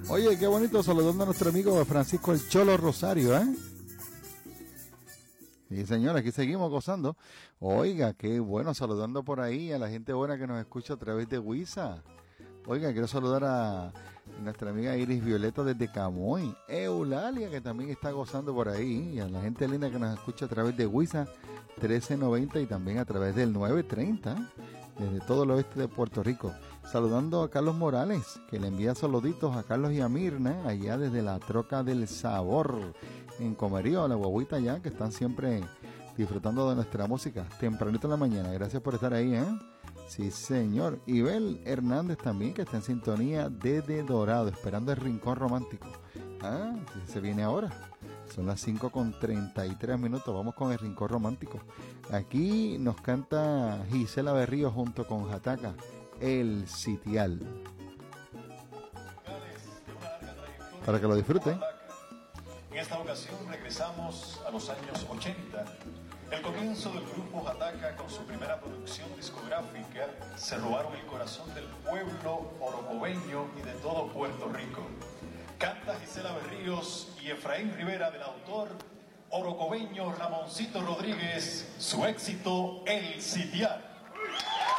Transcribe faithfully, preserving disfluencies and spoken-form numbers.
Oye, qué bonito saludando a nuestro amigo Francisco el Cholo Rosario, ¿eh? Sí, señor, aquí seguimos gozando. Oiga, qué bueno saludando por ahí a la gente buena que nos escucha a través de Huiza. Oiga, quiero saludar a nuestra amiga Iris Violeta desde Camoy, Eulalia, que también está gozando por ahí, y a la gente linda que nos escucha a través de Huiza trece noventa y también a través del nueve treinta, desde todo el oeste de Puerto Rico. Saludando a Carlos Morales, que le envía saluditos a Carlos y a Mirna, allá desde la Troca del Sabor, en Comerío, a la guaguita allá, que están siempre disfrutando de nuestra música, tempranito en la mañana. Gracias por estar ahí, ¿eh? Sí, señor. Ibel Hernández también, que está en sintonía desde Dorado, esperando el Rincón Romántico. Ah, se viene ahora. Son las cinco con treinta y tres minutos. Vamos con el Rincón Romántico. Aquí nos canta Gisela Berrío junto con Jataca, El Sitial. Para que lo disfruten. En esta ocasión regresamos a los años ochenta. El comienzo del grupo Jataca con su primera producción discográfica se robaron el corazón del pueblo orocobeño y de todo Puerto Rico. Canta Gisela Berríos y Efraín Rivera, del autor orocobeño Ramoncito Rodríguez, su éxito El Sitial.